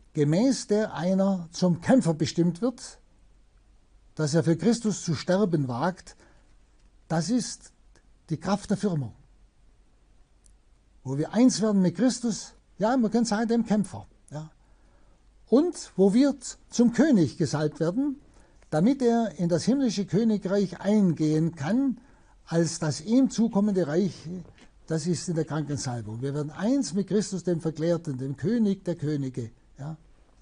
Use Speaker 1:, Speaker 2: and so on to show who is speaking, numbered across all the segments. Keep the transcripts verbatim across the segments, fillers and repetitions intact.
Speaker 1: gemäß der einer zum Kämpfer bestimmt wird, dass er für Christus zu sterben wagt, das ist die Kraft der Firmung. Wo wir eins werden mit Christus, ja, man kann sagen, dem Kämpfer. Ja. Und wo wir zum König gesalbt werden, damit er in das himmlische Königreich eingehen kann, als das ihm zukommende Reich, das ist in der Krankensalbung. Wir werden eins mit Christus, dem Verklärten, dem König der Könige. Ja.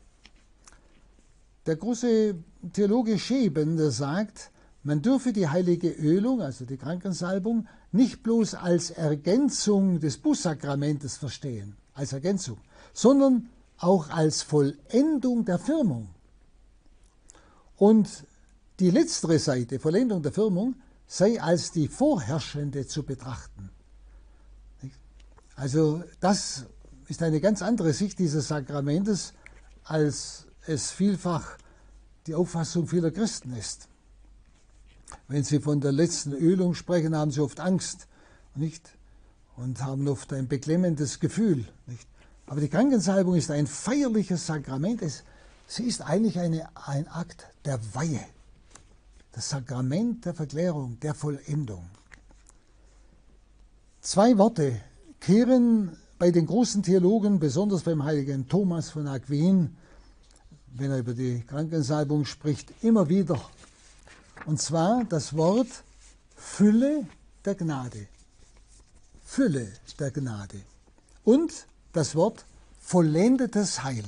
Speaker 1: Der große Theologe Scheben, der sagt, man dürfe die heilige Ölung, also die Krankensalbung, nicht bloß als Ergänzung des Bußsakramentes verstehen, als Ergänzung, sondern auch als Vollendung der Firmung. Und die letztere Seite, Vollendung der Firmung, sei als die vorherrschende zu betrachten. Also das ist eine ganz andere Sicht dieses Sakramentes, als es vielfach die Auffassung vieler Christen ist. Wenn sie von der letzten Ölung sprechen, haben sie oft Angst, nicht? Und haben oft ein beklemmendes Gefühl, nicht? Aber die Krankensalbung ist ein feierliches Sakrament. Es, sie ist eigentlich eine, ein Akt der Weihe. Das Sakrament der Verklärung, der Vollendung. Zwei Worte kehren bei den großen Theologen, besonders beim heiligen Thomas von Aquin, wenn er über die Krankensalbung spricht, immer wieder. Und zwar das Wort Fülle der Gnade. Fülle der Gnade. Und das Wort vollendetes Heil.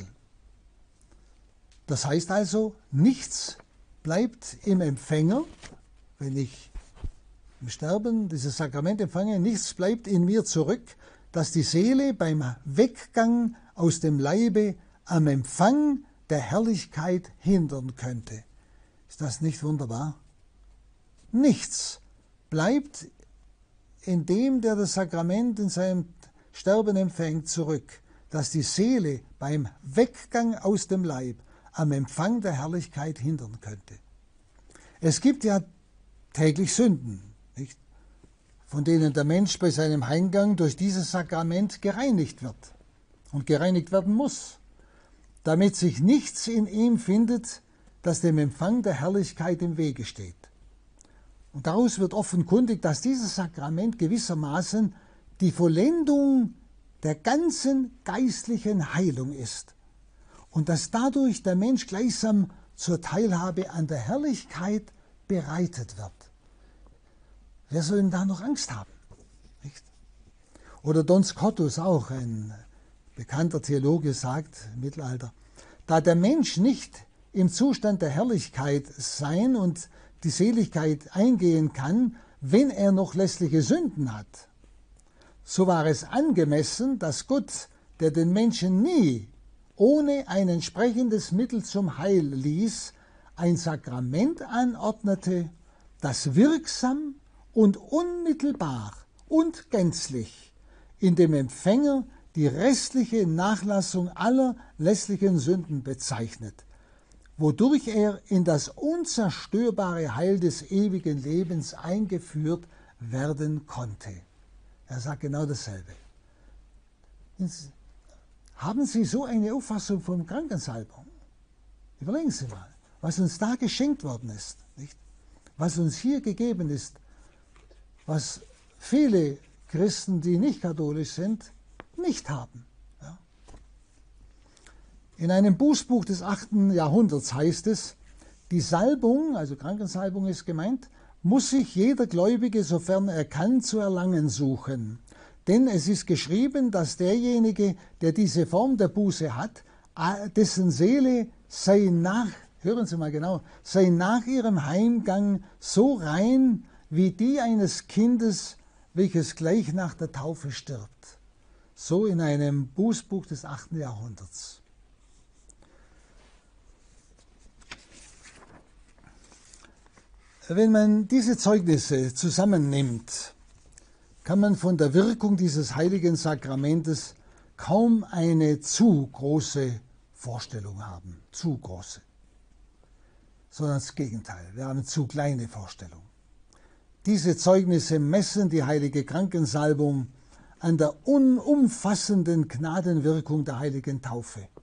Speaker 1: Das heißt also, nichts bleibt im Empfänger, wenn ich im Sterben dieses Sakrament empfange, nichts bleibt in mir zurück, dass die Seele beim Weggang aus dem Leibe am Empfang der Herrlichkeit hindern könnte. Ist das nicht wunderbar? Nichts bleibt in dem, der das Sakrament in seinem Sterben empfängt, zurück, dass die Seele beim Weggang aus dem Leib am Empfang der Herrlichkeit hindern könnte. Es gibt ja täglich Sünden, nicht? Von denen der Mensch bei seinem Heimgang durch dieses Sakrament gereinigt wird und gereinigt werden muss, damit sich nichts in ihm findet, das dem Empfang der Herrlichkeit im Wege steht. Und daraus wird offenkundig, dass dieses Sakrament gewissermaßen die Vollendung der ganzen geistlichen Heilung ist und dass dadurch der Mensch gleichsam zur Teilhabe an der Herrlichkeit bereitet wird. Wer soll denn da noch Angst haben? Nicht? Oder Don Scotus, auch ein bekannter Theologe, sagt im Mittelalter, da der Mensch nicht im Zustand der Herrlichkeit sein und die Seligkeit eingehen kann, wenn er noch lässliche Sünden hat, so war es angemessen, dass Gott, der den Menschen nie ohne ein entsprechendes Mittel zum Heil ließ, ein Sakrament anordnete, das wirksam und unmittelbar und gänzlich in dem Empfänger die restliche Nachlassung aller lässlichen Sünden bezeichnet, wodurch er in das unzerstörbare Heil des ewigen Lebens eingeführt werden konnte. Er sagt genau dasselbe. Haben Sie so eine Auffassung von Krankensalbung? Überlegen Sie mal, was uns da geschenkt worden ist, nicht? Was uns hier gegeben ist, was viele Christen, die nicht katholisch sind, nicht haben. Ja. In einem Bußbuch des achten Jahrhunderts heißt es, die Salbung, also Krankensalbung ist gemeint, muss sich jeder Gläubige, sofern er kann, zu erlangen suchen. Denn es ist geschrieben, dass derjenige, der diese Form der Buße hat, dessen Seele sei nach, hören Sie mal genau, sei nach ihrem Heimgang so rein wie die eines Kindes, welches gleich nach der Taufe stirbt. So in einem Bußbuch des achten Jahrhunderts. Wenn man diese Zeugnisse zusammennimmt, kann man von der Wirkung dieses heiligen Sakramentes kaum eine zu große Vorstellung haben, zu große, sondern das Gegenteil, wir haben eine zu kleine Vorstellung. Diese Zeugnisse messen die heilige Krankensalbung an der unumfassenden Gnadenwirkung der heiligen Taufe.